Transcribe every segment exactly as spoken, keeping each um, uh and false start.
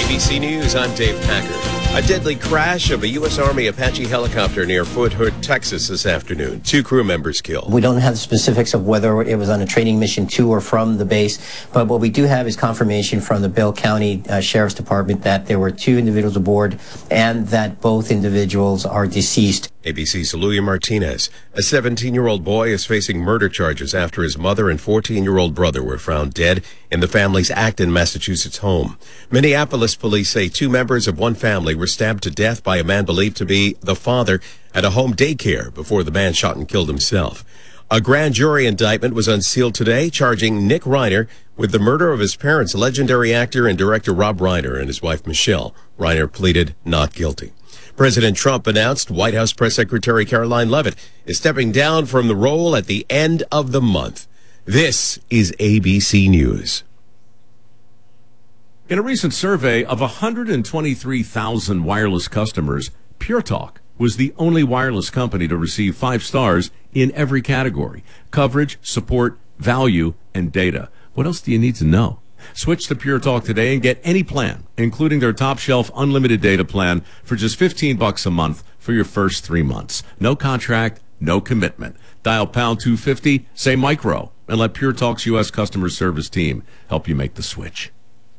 B C News, I'm Dave Packer. A deadly crash of a U S Army Apache helicopter near Fort Hood, Texas this afternoon. Two crew members killed. We don't have the specifics of whether it was on a training mission to or from the base, but what we do have is confirmation from the Bell County uh, Sheriff's Department that there were two individuals aboard and that both individuals are deceased. A B C's Lulia Martinez. A seventeen-year-old boy is facing murder charges after his mother and fourteen-year-old brother were found dead in the family's Acton, Massachusetts home. Minneapolis police say two members of one family were stabbed to death by a man believed to be the father at a home daycare before the man shot and killed himself. A grand jury indictment was unsealed today, charging Nick Reiner with the murder of his parents, legendary actor and director Rob Reiner, and his wife Michelle. Reiner pleaded not guilty. President Trump announced White House Press Secretary Caroline Leavitt is stepping down from the role at the end of the month. This is A B C News. In a recent survey of one hundred twenty-three thousand wireless customers, Pure Talk was the only wireless company to receive five stars in every category: coverage, support, value, and data. What else do you need to know? Switch to Pure Talk today and get any plan, including their top shelf unlimited data plan, for just fifteen bucks a month for your first three months. No contract, no commitment. Dial pound two fifty, say micro, and let Pure Talk's U S customer service team help you make the switch.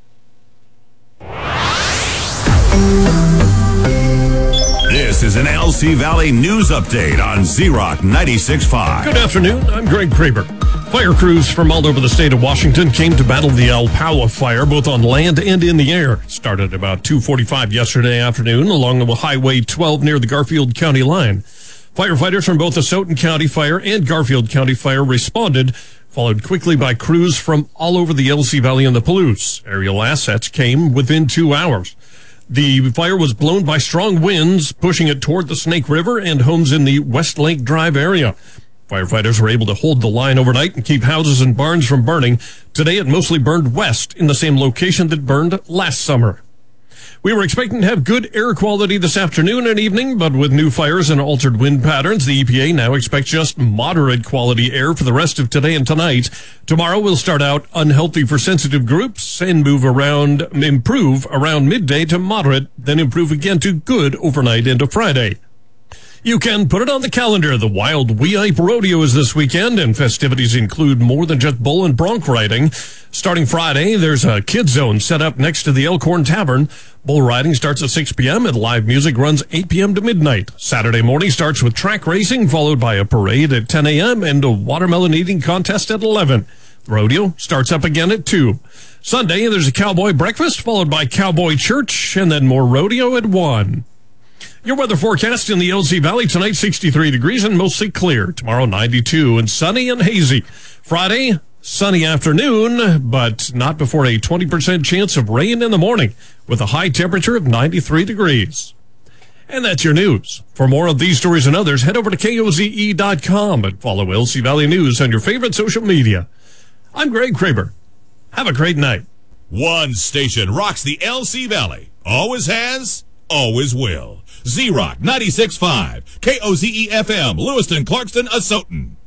This is an L C Valley News Update on Z-Rock ninety-six point five. Good afternoon. I'm Greg Kraber. Fire crews from all over the state of Washington came to battle the El Paua fire, both on land and in the air. It started about two forty-five yesterday afternoon along the Highway twelve near the Garfield County line. Firefighters from both the Stoughton County Fire and Garfield County Fire responded, followed quickly by crews from all over the L C Valley and the Palouse. Aerial assets came within two hours. The fire was blown by strong winds, pushing it toward the Snake River and homes in the West Lake Drive area. Firefighters were able to hold the line overnight and keep houses and barns from burning. Today, it mostly burned west in the same location that burned last summer. We were expecting to have good air quality this afternoon and evening, but with new fires and altered wind patterns, the E P A now expects just moderate quality air for the rest of today and tonight. Tomorrow will start out unhealthy for sensitive groups and move around, improve around midday to moderate, then improve again to good overnight into Friday. You can put it on the calendar. The Wild Weippe Rodeo is this weekend, and festivities include more than just bull and bronc riding. Starting Friday, there's a kid zone set up next to the Elkhorn Tavern. Bull riding starts at six p.m. and live music runs eight p.m. to midnight. Saturday morning starts with track racing, followed by a parade at ten a.m. and a watermelon eating contest at eleven. The rodeo starts up again at two. Sunday, there's a cowboy breakfast, followed by cowboy church, and then more rodeo at one. Your weather forecast in the L C Valley tonight, sixty-three degrees and mostly clear. Tomorrow, ninety-two and sunny and hazy. Friday, sunny afternoon, but not before a twenty percent chance of rain in the morning with a high temperature of ninety-three degrees. And that's your news. For more of these stories and others, head over to K O Z E dot com and follow L C Valley News on your favorite social media. I'm Greg Kraber. Have a great night. One station rocks the L C Valley. Always has, always will. Z-Rock ninety-six point five, K O Z E F M, Lewiston, Clarkston, Asotin.